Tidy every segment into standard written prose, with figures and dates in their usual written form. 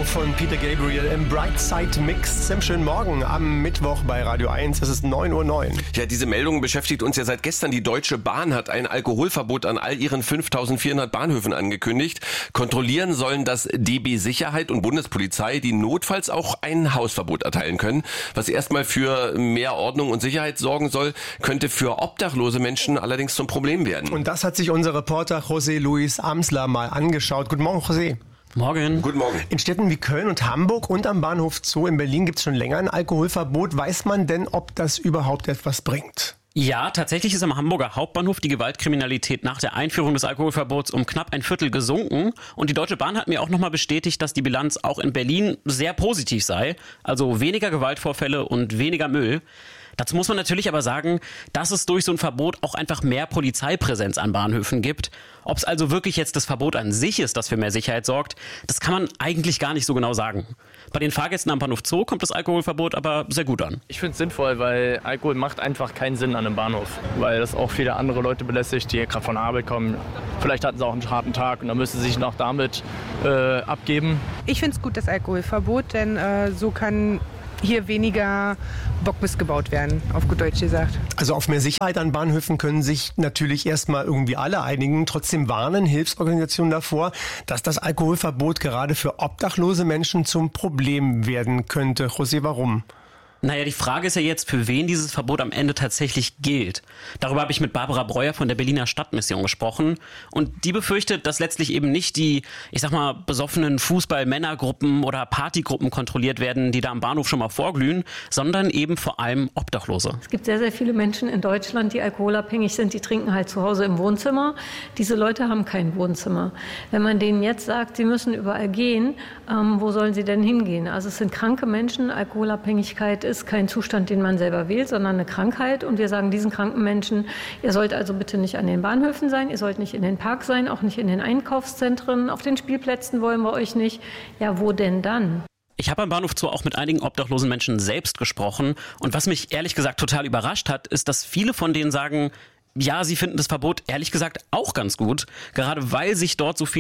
Song von Peter Gabriel im Bright Side Mix. Sehr schönen Morgen am Mittwoch bei Radio 1. Es ist 9:09 Uhr. Ja, diese Meldung beschäftigt uns ja seit gestern. Die Deutsche Bahn hat ein Alkoholverbot an all ihren 5400 Bahnhöfen angekündigt. Kontrollieren sollen das DB Sicherheit und Bundespolizei, die notfalls auch ein Hausverbot erteilen können. Was erstmal für mehr Ordnung und Sicherheit sorgen soll, könnte für obdachlose Menschen allerdings zum Problem werden. Und das hat sich unser Reporter José Luis Amsler mal angeschaut. Guten Morgen, José. Morgen. Guten Morgen. In Städten wie Köln und Hamburg und am Bahnhof Zoo in Berlin gibt es schon länger ein Alkoholverbot. Weiß man denn, ob das überhaupt etwas bringt? Ja, tatsächlich ist am Hamburger Hauptbahnhof die Gewaltkriminalität nach der Einführung des Alkoholverbots um knapp ein Viertel gesunken. Und die Deutsche Bahn hat mir auch nochmal bestätigt, dass die Bilanz auch in Berlin sehr positiv sei. Also weniger Gewaltvorfälle und weniger Müll. Dazu muss man natürlich aber sagen, dass es durch so ein Verbot auch einfach mehr Polizeipräsenz an Bahnhöfen gibt. Ob es also wirklich jetzt das Verbot an sich ist, das für mehr Sicherheit sorgt, das kann man eigentlich gar nicht so genau sagen. Bei den Fahrgästen am Bahnhof Zoo kommt das Alkoholverbot aber sehr gut an. Ich finde es sinnvoll, weil Alkohol macht einfach keinen Sinn an einem Bahnhof. Weil das auch viele andere Leute belästigt, die gerade von der Arbeit kommen. Vielleicht hatten sie auch einen harten Tag und dann müssen sie sich noch damit abgeben. Ich finde es gut, das Alkoholverbot, denn so kann hier weniger Bockmist gebaut werden, auf gut Deutsch gesagt. Also auf mehr Sicherheit an Bahnhöfen können sich natürlich erstmal irgendwie alle einigen. Trotzdem warnen Hilfsorganisationen davor, dass das Alkoholverbot gerade für obdachlose Menschen zum Problem werden könnte. José, warum? Naja, die Frage ist ja jetzt, für wen dieses Verbot am Ende tatsächlich gilt. Darüber habe ich mit Barbara Breuer von der Berliner Stadtmission gesprochen. Und die befürchtet, dass letztlich eben nicht die, besoffenen Fußball-Männergruppen oder Partygruppen kontrolliert werden, die da am Bahnhof schon mal vorglühen, sondern eben vor allem Obdachlose. Es gibt sehr, sehr viele Menschen in Deutschland, die alkoholabhängig sind, die trinken halt zu Hause im Wohnzimmer. Diese Leute haben kein Wohnzimmer. Wenn man denen jetzt sagt, sie müssen überall gehen, wo sollen sie denn hingehen? Also es sind kranke Menschen, Alkoholabhängigkeit ist kein Zustand, den man selber wählt, sondern eine Krankheit. Und wir sagen diesen kranken Menschen, ihr sollt also bitte nicht an den Bahnhöfen sein, ihr sollt nicht in den Parks sein, auch nicht in den Einkaufszentren, auf den Spielplätzen wollen wir euch nicht. Ja, wo denn dann? Ich habe am Bahnhof Zoo auch mit einigen obdachlosen Menschen selbst gesprochen. Und was mich ehrlich gesagt total überrascht hat, ist, dass viele von denen sagen, ja, sie finden das Verbot ehrlich gesagt auch ganz gut, gerade weil sie sich dort so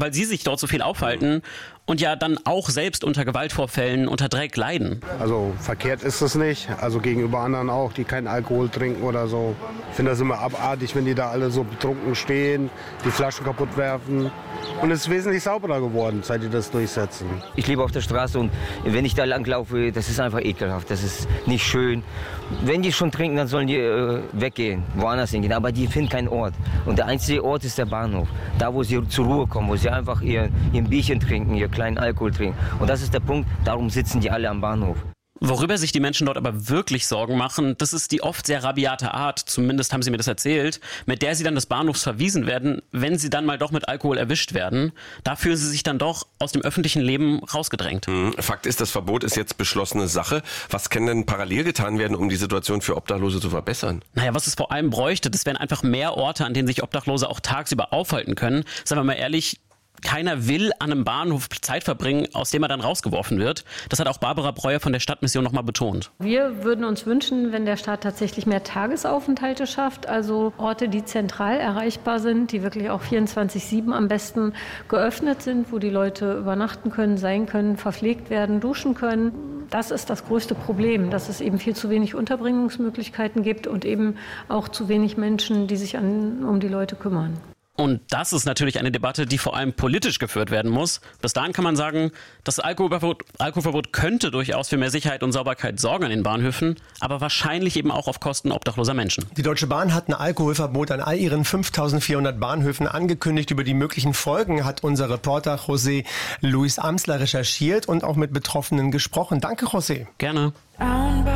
viel aufhalten und ja dann auch selbst unter Gewaltvorfällen, unter Dreck leiden. Also verkehrt ist es nicht, also gegenüber anderen auch, die keinen Alkohol trinken oder so. Ich finde das immer abartig, wenn die da alle so betrunken stehen, die Flaschen kaputt werfen. Und es ist wesentlich sauberer geworden, seit die das durchsetzen. Ich lebe auf der Straße und wenn ich da langlaufe, das ist einfach ekelhaft, das ist nicht schön. Wenn die schon trinken, dann sollen die weggehen, woanders hingehen, aber die finden keinen Ort. Und der einzige Ort ist der Bahnhof, da wo sie zur Ruhe kommen, wo sie einfach ihr Bierchen trinken, ihr kleinen Alkohol trinken. Und das ist der Punkt, darum sitzen die alle am Bahnhof. Worüber sich die Menschen dort aber wirklich Sorgen machen, das ist die oft sehr rabiate Art, zumindest haben sie mir das erzählt, mit der sie dann des Bahnhofs verwiesen werden, wenn sie dann mal doch mit Alkohol erwischt werden. Da fühlen sie sich dann doch aus dem öffentlichen Leben rausgedrängt. Fakt ist, das Verbot ist jetzt beschlossene Sache. Was kann denn parallel getan werden, um die Situation für Obdachlose zu verbessern? Naja, was es vor allem bräuchte, das wären einfach mehr Orte, an denen sich Obdachlose auch tagsüber aufhalten können. Sagen wir mal ehrlich, keiner will an einem Bahnhof Zeit verbringen, aus dem er dann rausgeworfen wird. Das hat auch Barbara Breuer von der Stadtmission nochmal betont. Wir würden uns wünschen, wenn der Staat tatsächlich mehr Tagesaufenthalte schafft, also Orte, die zentral erreichbar sind, die wirklich auch 24/7 am besten geöffnet sind, wo die Leute übernachten können, sein können, verpflegt werden, duschen können. Das ist das größte Problem, dass es eben viel zu wenig Unterbringungsmöglichkeiten gibt und eben auch zu wenig Menschen, die sich um die Leute kümmern. Und das ist natürlich eine Debatte, die vor allem politisch geführt werden muss. Bis dahin kann man sagen, das Alkoholverbot könnte durchaus für mehr Sicherheit und Sauberkeit sorgen an den Bahnhöfen, aber wahrscheinlich eben auch auf Kosten obdachloser Menschen. Die Deutsche Bahn hat ein Alkoholverbot an all ihren 5400 Bahnhöfen angekündigt. Über die möglichen Folgen hat unser Reporter José Luis Amsler recherchiert und auch mit Betroffenen gesprochen. Danke, José. Gerne.